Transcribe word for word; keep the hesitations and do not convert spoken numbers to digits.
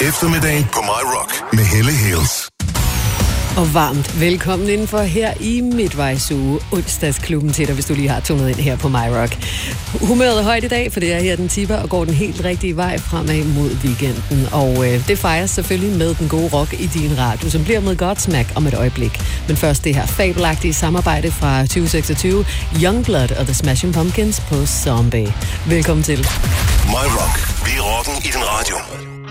Eftermiddagen på My Rock med Helle Hills. Og varmt velkommen indenfor her i midtvejsuge, onsdagsklubben til dig, hvis du lige har tunet ind her på My Rock. Humøret er højt i dag, for det er her, den tipper og går den helt rigtige vej fremad mod weekenden. Og øh, det fejres selvfølgelig med den gode rock i din radio, som bliver med Godsmack om et øjeblik. Men først det her fabelagtige samarbejde fra tyve seksogtyve, Youngblood og The Smashing Pumpkins på Zombie. Velkommen til. My Rock. Vi er rocken i din radio.